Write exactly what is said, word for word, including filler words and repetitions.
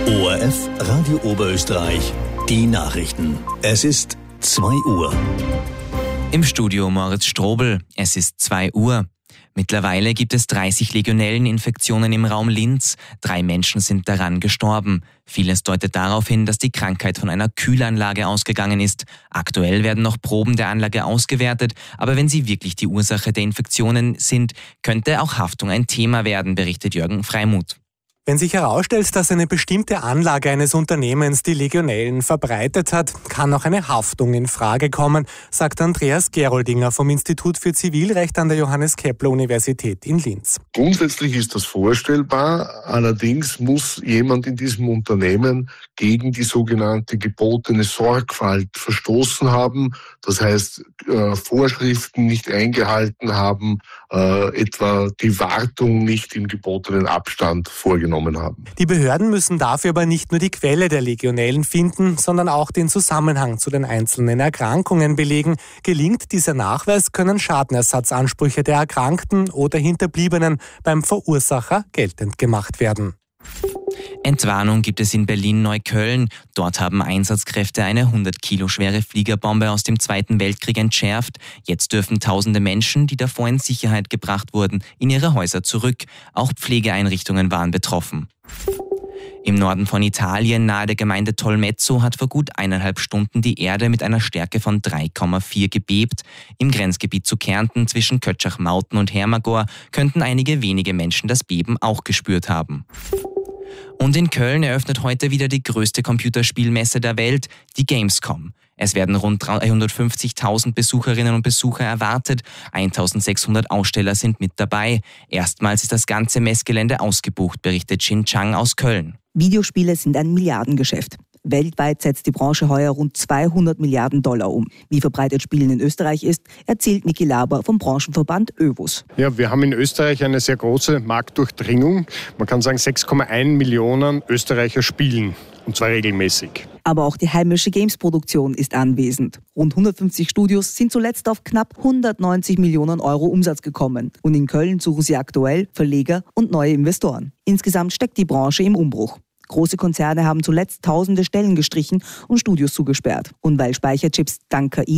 O R F Radio Oberösterreich, die Nachrichten. Es ist zwei Uhr. Im Studio Moritz Strobel. Es ist zwei Uhr. Mittlerweile gibt es dreißig Legionelleninfektionen im Raum Linz. Drei Menschen sind daran gestorben. Vieles deutet darauf hin, dass die Krankheit von einer Kühlanlage ausgegangen ist. Aktuell werden noch Proben der Anlage ausgewertet, aber wenn sie wirklich die Ursache der Infektionen sind, könnte auch Haftung ein Thema werden, berichtet Jürgen Freimuth. Wenn sich herausstellt, dass eine bestimmte Anlage eines Unternehmens die Legionellen verbreitet hat, kann auch eine Haftung in Frage kommen, sagt Andreas Geroldinger vom Institut für Zivilrecht an der Johannes-Kepler-Universität in Linz. Grundsätzlich ist das vorstellbar, allerdings muss jemand in diesem Unternehmen gegen die sogenannte gebotene Sorgfalt verstoßen haben, das heißt äh, Vorschriften nicht eingehalten haben, äh, etwa die Wartung nicht im gebotenen Abstand vorgenommen haben. Die Behörden müssen dafür aber nicht nur die Quelle der Legionellen finden, sondern auch den Zusammenhang zu den einzelnen Erkrankungen belegen. Gelingt dieser Nachweis, können Schadenersatzansprüche der Erkrankten oder Hinterbliebenen beim Verursacher geltend gemacht werden. Entwarnung gibt es in Berlin-Neukölln. Dort haben Einsatzkräfte eine hundert Kilo schwere Fliegerbombe aus dem Zweiten Weltkrieg entschärft. Jetzt dürfen tausende Menschen, die davor in Sicherheit gebracht wurden, in ihre Häuser zurück. Auch Pflegeeinrichtungen waren betroffen. Im Norden von Italien, nahe der Gemeinde Tolmezzo, hat vor gut eineinhalb Stunden die Erde mit einer Stärke von drei Komma vier gebebt. Im Grenzgebiet zu Kärnten zwischen Kötschach-Mauten und Hermagor könnten einige wenige Menschen das Beben auch gespürt haben. Und in Köln eröffnet heute wieder die größte Computerspielmesse der Welt, die Gamescom. Es werden rund dreihundertfünfzigtausend Besucherinnen und Besucher erwartet. eintausendsechshundert Aussteller sind mit dabei. Erstmals ist das ganze Messgelände ausgebucht, berichtet Xin Chang aus Köln. Videospiele sind ein Milliardengeschäft. Weltweit setzt die Branche heuer rund zweihundert Milliarden Dollar um. Wie verbreitet Spielen in Österreich ist, erzählt Niki Laber vom Branchenverband ÖVUS. Ja, wir haben in Österreich eine sehr große Marktdurchdringung. Man kann sagen, sechs Komma eins Millionen Österreicher spielen, und zwar regelmäßig. Aber auch die heimische Games-Produktion ist anwesend. Rund hundertfünfzig Studios sind zuletzt auf knapp hundertneunzig Millionen Euro Umsatz gekommen. Und in Köln suchen sie aktuell Verleger und neue Investoren. Insgesamt steckt die Branche im Umbruch. Große Konzerne haben zuletzt tausende Stellen gestrichen und Studios zugesperrt. Und weil Speicherchips dank K I